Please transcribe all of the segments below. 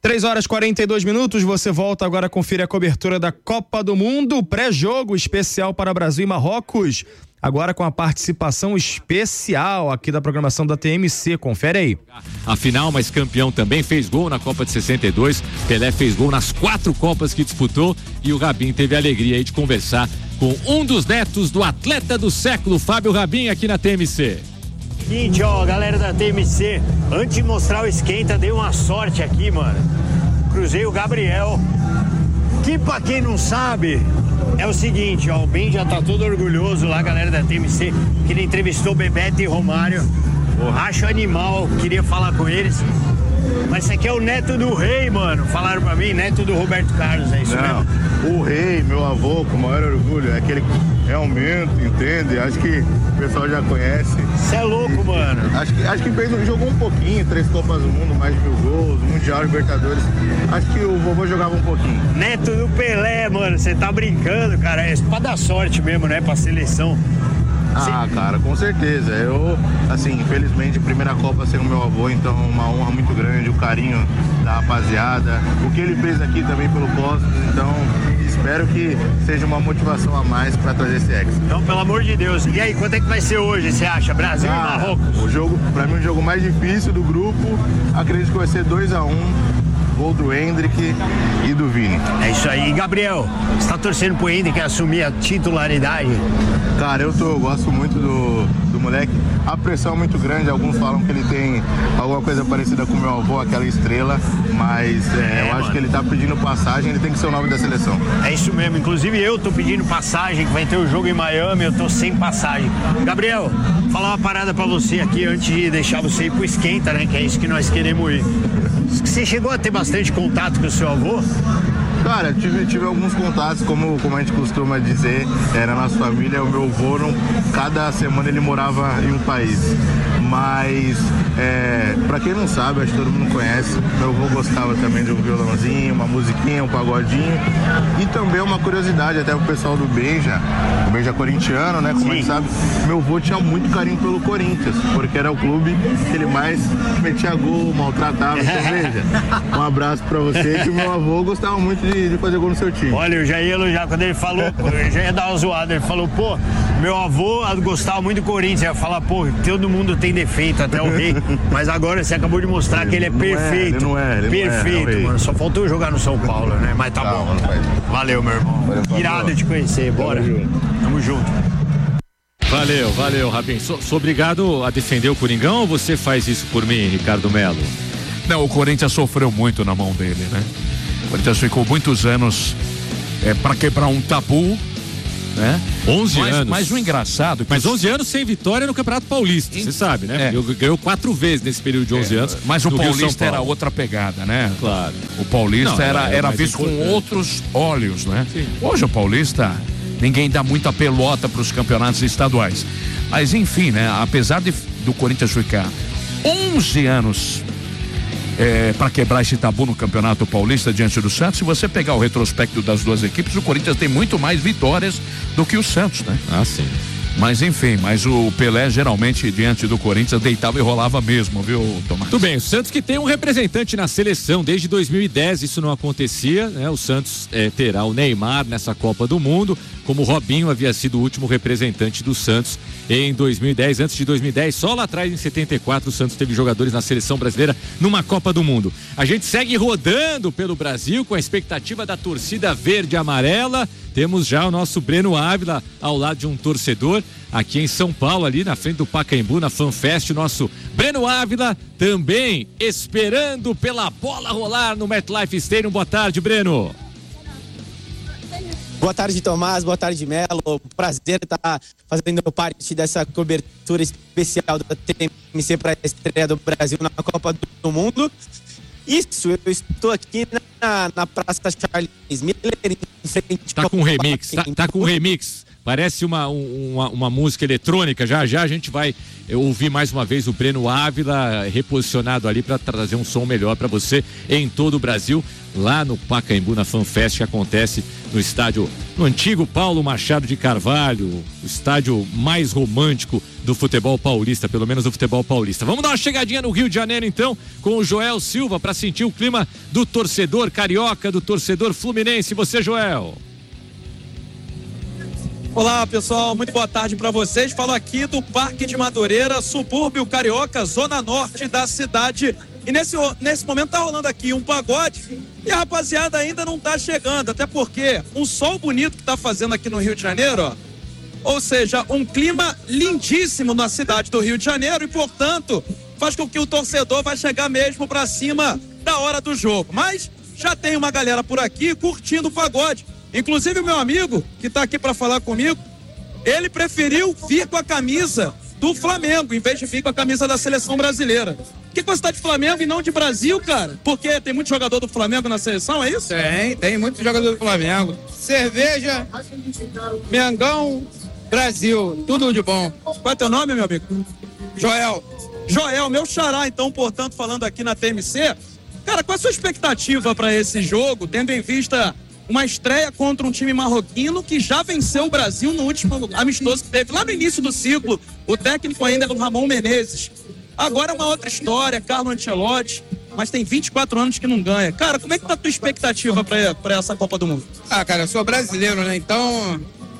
3h42, você volta agora a conferir a cobertura da Copa do Mundo, pré-jogo especial para Brasil e Marrocos, agora com a participação especial aqui da programação da TMC, confere aí. Afinal, mas campeão também, fez gol na Copa de 62, Pelé fez gol nas 4 Copas que disputou e o Rabin teve a alegria aí de conversar com um dos netos do atleta do século, Fábio Rabin, aqui na TMC. Seguinte, ó, galera da TMC, antes de mostrar o esquenta, dei uma sorte aqui, mano. Cruzei o Gabriel, que pra quem não sabe, é o seguinte, ó, o Ben já tá todo orgulhoso lá, galera da TMC, que ele entrevistou Bebeto e Romário, o Racho Animal, queria falar com eles. Mas esse aqui é o neto do rei, mano. Falaram pra mim, neto do Roberto Carlos, é isso mesmo? O rei, meu avô, com o maior orgulho, é aquele que realmente, entende? Acho que o pessoal já conhece. Você é louco, mano. Acho que jogou um pouquinho, 3 Copas do Mundo, mais de 1000 gols, Mundial, Libertadores. Acho que o vovô jogava um pouquinho. Neto do Pelé, mano, você tá brincando, cara. É pra dar sorte mesmo, né, pra seleção. Ah, cara, com certeza. Eu, assim, infelizmente, primeira Copa sem o meu avô, então uma honra muito grande, o carinho da rapaziada, o que ele fez aqui também pelo Postos, então espero que seja uma motivação a mais para trazer esse ex. Então, pelo amor de Deus, e aí, quanto é que vai ser hoje, você acha? Brasil e Marrocos? O jogo, pra mim, o jogo mais difícil do grupo, acredito que vai ser 2-1. Gol do Hendrick e do Vini. É isso aí. Gabriel, você tá torcendo pro Hendrick assumir a titularidade? Cara, eu gosto muito do moleque. A pressão é muito grande, alguns falam que ele tem alguma coisa parecida com o meu avô, aquela estrela, mas eu acho que ele tá pedindo passagem, ele tem que ser o nome da seleção. É isso mesmo, inclusive eu tô pedindo passagem, que vai ter o jogo em Miami, eu tô sem passagem. Gabriel, falar uma parada pra você aqui antes de deixar você ir pro esquenta, né, que é isso que nós queremos ir. Você chegou a ter bastante contato com o seu avô? Cara, tive alguns contatos, como a gente costuma dizer, na nossa família, o meu avô, cada semana ele morava em um país. Mas, pra quem não sabe, acho que todo mundo conhece, meu avô gostava também de um violãozinho, uma musiquinha, um pagodinho. E também uma curiosidade, até o pessoal do Benja, o Benja corintiano, né, como a gente sabe, meu avô tinha muito carinho pelo Corinthians, porque era o clube que ele mais metia gol, maltratava, então veja. Um abraço pra você, que o meu avô gostava muito de fazer gol no seu time. Olha, eu já ia elogiar quando ele falou, eu já ia dar uma zoada, ele falou, pô, meu avô gostava muito do Corinthians, eu ia falar, pô, todo mundo tem defeito, até o rei, mas agora você acabou de mostrar que ele é perfeito. Ele não é perfeito, mano, só faltou jogar no São Paulo, né, mas tá bom. Valeu, meu irmão. Irado de te conhecer, bora. Tamo junto. Valeu, Rabin. Sou obrigado a defender o Coringão ou você faz isso por mim, Ricardo Melo? Não, o Corinthians sofreu muito na mão dele, né? O Corinthians ficou muitos anos para quebrar um tabu, né? 11 anos. Mas o engraçado... Mas 11 anos sem vitória no Campeonato Paulista, você sabe, né? Ganhou 4 vezes nesse período de 11 anos. Mas o Paulista era outra pegada, né? Claro. O Paulista era visto com outros olhos, né? Sim. Hoje o Paulista, ninguém dá muita pelota para os campeonatos estaduais. Mas enfim, né? Apesar do Corinthians ficar 11 anos... para quebrar esse tabu no Campeonato Paulista diante do Santos, se você pegar o retrospecto das duas equipes, o Corinthians tem muito mais vitórias do que o Santos, né? Ah, sim. Mas enfim, o Pelé geralmente diante do Corinthians deitava e rolava mesmo, viu, Tomás? Tudo bem, o Santos que tem um representante na seleção desde 2010, isso não acontecia, né? O Santos terá o Neymar nessa Copa do Mundo, como o Robinho havia sido o último representante do Santos em 2010. Antes de 2010, só lá atrás em 74, o Santos teve jogadores na seleção brasileira numa Copa do Mundo. A gente segue rodando pelo Brasil com a expectativa da torcida verde e amarela. Temos já o nosso Breno Ávila ao lado de um torcedor aqui em São Paulo, ali na frente do Pacaembu, na FanFest. O nosso Breno Ávila também esperando pela bola rolar no MetLife Stadium. Boa tarde, Breno. Boa tarde, Tomás. Boa tarde, Melo. Prazer estar fazendo parte dessa cobertura especial da TMC para a estreia do Brasil na Copa do Mundo. Isso, eu estou aqui na Praça Charles Miller, em frente... Tá com remix, tá com remix. Parece uma música eletrônica. Já a gente vai ouvir mais uma vez o Breno Ávila reposicionado ali para trazer um som melhor para você em todo o Brasil, lá no Pacaembu, na FanFest, que acontece no antigo Paulo Machado de Carvalho, o estádio mais romântico do futebol paulista, pelo menos do futebol paulista. Vamos dar uma chegadinha no Rio de Janeiro então, com o Joel Silva, para sentir o clima do torcedor carioca, do torcedor fluminense. Você, Joel? Olá, pessoal, muito boa tarde para vocês. Falo aqui do Parque de Madureira, subúrbio carioca, zona norte da cidade. E nesse momento tá rolando aqui um pagode e a rapaziada ainda não tá chegando, até porque um sol bonito que tá fazendo aqui no Rio de Janeiro, ó, ou seja, um clima lindíssimo na cidade do Rio de Janeiro e, portanto, faz com que o torcedor vai chegar mesmo para cima da hora do jogo. Mas já tem uma galera por aqui curtindo o pagode. Inclusive o meu amigo, que tá aqui para falar comigo, ele preferiu vir com a camisa do Flamengo, em vez de vir com a camisa da seleção brasileira. Por que você tá de Flamengo e não de Brasil, cara? Porque tem muito jogador do Flamengo na seleção, é isso? Tem muito jogador do Flamengo. Cerveja, Mengão, Brasil, tudo de bom. Qual é teu nome, meu amigo? Joel, meu xará, então, portanto, falando aqui na TMC. Cara, qual é a sua expectativa para esse jogo, tendo em vista uma estreia contra um time marroquino que já venceu o Brasil no último amistoso que teve lá no início do ciclo? O técnico ainda era o Ramon Menezes. Agora é uma outra história, Carlo Ancelotti, mas tem 24 anos que não ganha. Cara, como é que tá a tua expectativa para essa Copa do Mundo? Cara, eu sou brasileiro, né? Então,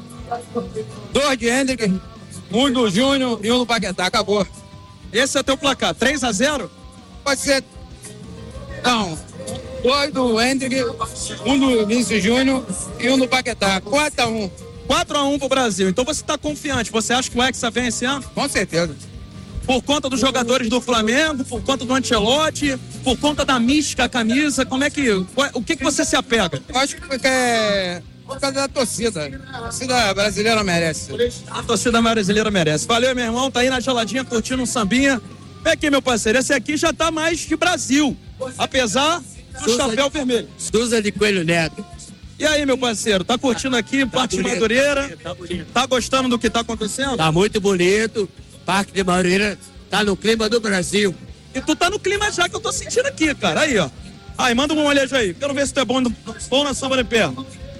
2 de Hendrick, 1 do Júnior e 1 do Paquetá, acabou. Esse é o teu placar, 3-0? Pode ser. Não, 2 do Hendrick, 1 do Vinícius Júnior e 1 do Paquetá, 4-1. 4-1 pro Brasil. Então você tá confiante, você acha que o Hexa vem esse ano? Com certeza. Por conta dos jogadores do Flamengo, por conta do Ancelotti, por conta da mística camisa, o que você se apega? Eu acho que é por causa da torcida. A torcida brasileira merece. A torcida brasileira merece. Valeu, meu irmão, tá aí na geladinha curtindo um sambinha. Vem aqui, meu parceiro, esse aqui já tá mais de Brasil, apesar do chapéu vermelho. Souza de Coelho Neto. E aí, meu parceiro, tá curtindo aqui, Parque de Madureira? Tá gostando do que tá acontecendo? Tá muito bonito. Parque de Madureira tá no clima do Brasil. E tu tá no clima já que eu tô sentindo aqui, cara. Aí, ó. Aí, manda um olhadinho aí. Quero ver se tu é bom na sombra de pé.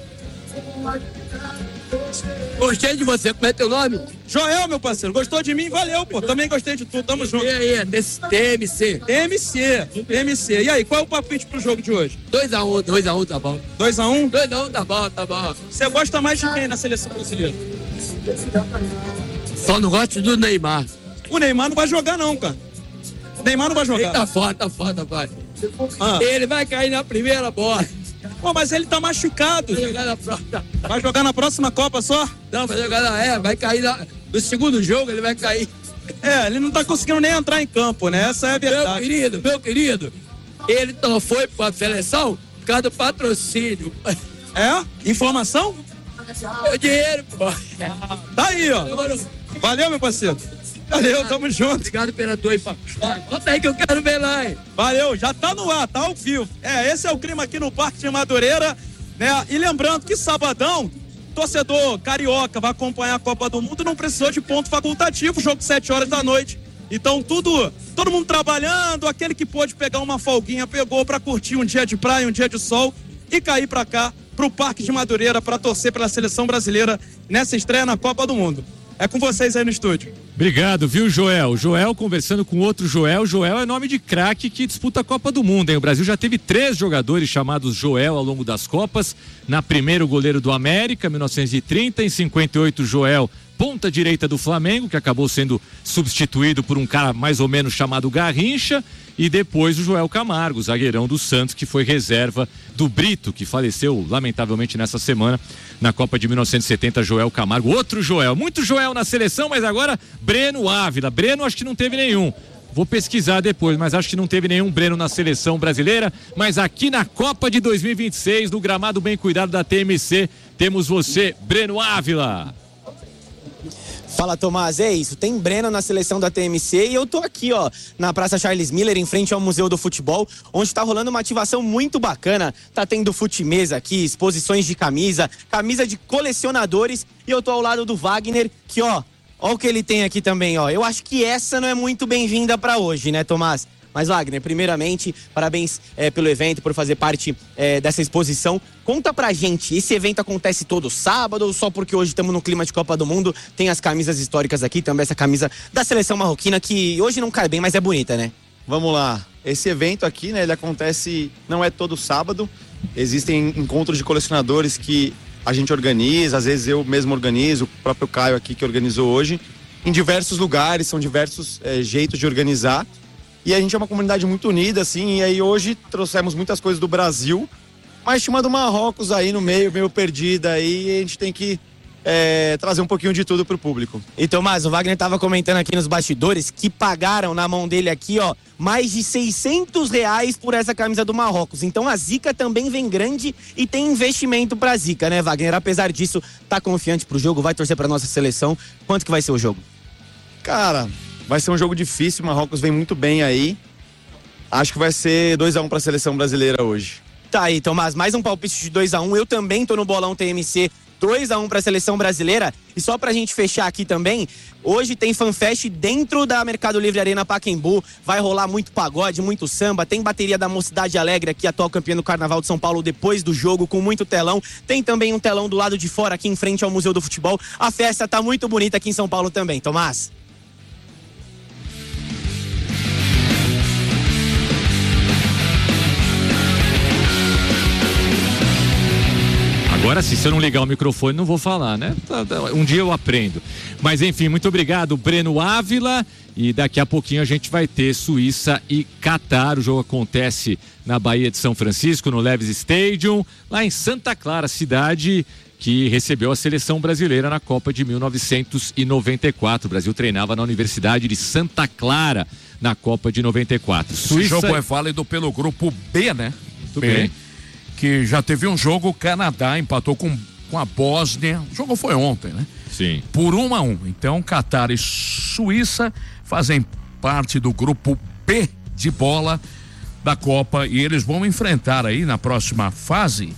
Gostei de você. Como é teu nome? Joel, meu parceiro. Gostou de mim? Valeu, pô. Também gostei de tu. Tamo junto. E aí, desse TMC. TMC. E aí, qual é o palpite pro jogo de hoje? 2-1, tá bom. 2-1? 2-1, tá bom. Você gosta mais de quem na seleção brasileira? Só não gosto do Neymar. O Neymar não vai jogar, não, cara. O Neymar não vai jogar. Ele tá foda, pai. Ele vai cair na primeira bola. Pô, mas ele tá machucado. Vai jogar na próxima Copa só? Não, vai cair no segundo jogo, ele vai cair. Ele não tá conseguindo nem entrar em campo, né? Essa é a verdade. Meu querido, ele não foi pra seleção por causa do patrocínio. Informação? Meu dinheiro, pô. Tá aí, ó. Valeu, meu parceiro. Valeu, tamo junto. Obrigado pela tua aí, bota aí que eu quero ver lá, hein? Valeu, já tá no ar, tá ao vivo. Esse é o clima aqui no Parque de Madureira, né? E lembrando que sabadão, torcedor carioca vai acompanhar a Copa do Mundo, não precisou de ponto facultativo, jogo 7 horas da noite. Então todo mundo trabalhando, aquele que pôde pegar uma folguinha, pegou pra curtir um dia de praia, um dia de sol e cair pra cá, pro Parque de Madureira, pra torcer pela seleção brasileira nessa estreia na Copa do Mundo. É com vocês aí no estúdio. Obrigado, viu, Joel? Joel conversando com outro Joel. Joel é nome de craque que disputa a Copa do Mundo, hein? O Brasil já teve 3 jogadores chamados Joel ao longo das Copas. Na primeira, o goleiro do América, 1930. Em 58, Joel, ponta direita do Flamengo, que acabou sendo substituído por um cara mais ou menos chamado Garrincha. E depois o Joel Camargo, zagueirão do Santos, que foi reserva do Brito, que faleceu lamentavelmente nessa semana na Copa de 1970. Joel Camargo, outro Joel, muito Joel na seleção, mas agora Breno Ávila. Breno acho que não teve nenhum, vou pesquisar depois, mas acho que não teve nenhum Breno na seleção brasileira. Mas aqui na Copa de 2026, no gramado bem cuidado da TMC, temos você, Breno Ávila. Fala, Tomás, é isso, tem Breno na seleção da TMC e eu tô aqui, ó, na Praça Charles Miller, em frente ao Museu do Futebol, onde tá rolando uma ativação muito bacana, tá tendo fute-mesa aqui, exposições de camisa de colecionadores, e eu tô ao lado do Wagner, que ó o que ele tem aqui também, ó, eu acho que essa não é muito bem-vinda pra hoje, né, Tomás? Mas, Wagner, primeiramente, parabéns pelo evento, por fazer parte dessa exposição. Conta pra gente, esse evento acontece todo sábado ou só porque hoje estamos no clima de Copa do Mundo? Tem as camisas históricas aqui, também essa camisa da seleção marroquina, que hoje não cai bem, mas é bonita, né? Vamos lá. Esse evento aqui, né, ele acontece, não é todo sábado. Existem encontros de colecionadores que a gente organiza, às vezes eu mesmo organizo, o próprio Caio aqui que organizou hoje, em diversos lugares, são diversos jeitos de organizar. E a gente é uma comunidade muito unida, assim, e aí hoje trouxemos muitas coisas do Brasil, mas tinha uma do Marrocos aí no meio perdida aí, e a gente tem que trazer um pouquinho de tudo pro público. E Tomás, o Wagner tava comentando aqui nos bastidores que pagaram na mão dele aqui, ó, mais de R$600 por essa camisa do Marrocos. Então a zica também vem grande e tem investimento pra zica, né, Wagner? Apesar disso, tá confiante pro jogo, vai torcer pra nossa seleção. Quanto que vai ser o jogo? Cara, vai ser um jogo difícil, o Marrocos vem muito bem aí. Acho que vai ser 2-1 pra seleção brasileira hoje. Tá aí, Tomás, mais um palpite de 2-1. Eu também tô no bolão TMC, 2-1 pra seleção brasileira. E só pra gente fechar aqui também, hoje tem FanFest dentro da Mercado Livre Arena Pacaembu. Vai rolar muito pagode, muito samba. Tem bateria da Mocidade Alegre aqui, atual campeã do Carnaval de São Paulo, depois do jogo, com muito telão. Tem também um telão do lado de fora, aqui em frente ao Museu do Futebol. A festa tá muito bonita aqui em São Paulo também, Tomás. Agora, se eu não ligar o microfone, não vou falar, né? Um dia eu aprendo. Mas, enfim, muito obrigado, Breno Ávila. E daqui a pouquinho a gente vai ter Suíça e Catar. O jogo acontece na Baía de São Francisco, no Levi's Stadium, lá em Santa Clara, cidade que recebeu a seleção brasileira na Copa de 1994. O Brasil treinava na Universidade de Santa Clara na Copa de 94. Suíça... Esse jogo é válido pelo grupo B, né? Muito bem. Que já teve um jogo, o Canadá empatou com a Bósnia, o jogo foi ontem, né? Sim. Por 1-1, então Catar e Suíça fazem parte do grupo B de bola da Copa e eles vão enfrentar aí na próxima fase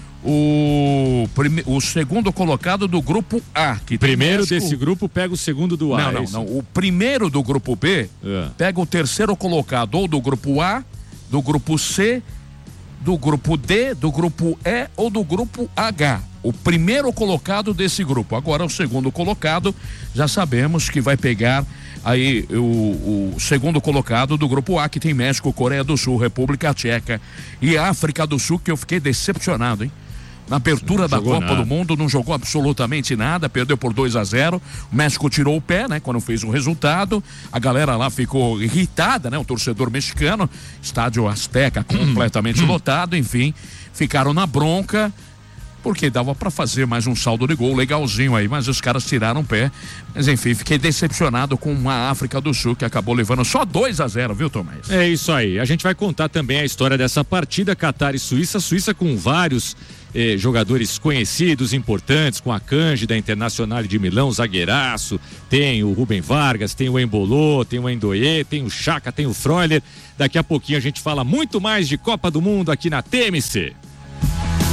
o segundo colocado do grupo A. Que primeiro desse grupo pega o segundo do A. Não, o primeiro do grupo B pega o terceiro colocado ou do grupo A, do grupo C, do grupo D, do grupo E ou do grupo H. O primeiro colocado desse grupo. Agora o segundo colocado, já sabemos que vai pegar aí o segundo colocado do grupo A, que tem México, Coreia do Sul, República Tcheca e África do Sul, que eu fiquei decepcionado, hein? Na abertura da Copa do Mundo não jogou absolutamente nada, perdeu por 2-0. O México tirou o pé, né? Quando fez o resultado, a galera lá ficou irritada, né? O torcedor mexicano, estádio Azteca completamente lotado, enfim, ficaram na bronca, porque dava pra fazer mais um saldo de gol legalzinho aí, mas os caras tiraram o pé. Mas enfim, fiquei decepcionado com a África do Sul, que acabou levando só 2-0, viu, Tomás? É isso aí. A gente vai contar também a história dessa partida, Catar e Suíça. Suíça com vários jogadores conhecidos, importantes, com a Kanji da Internacional de Milão, zagueiraço, tem o Rubem Vargas, tem o Embolô, tem o Endoye, tem o Chaka, tem o Freuler. Daqui a pouquinho a gente fala muito mais de Copa do Mundo aqui na TMC.